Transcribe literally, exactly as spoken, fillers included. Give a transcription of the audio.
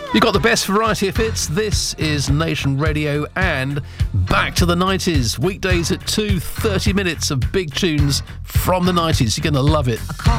You got the best variety of hits. This is Nation Radio and back to the nineties. Weekdays at two, thirty minutes of big tunes from the nineties. You're going to love it.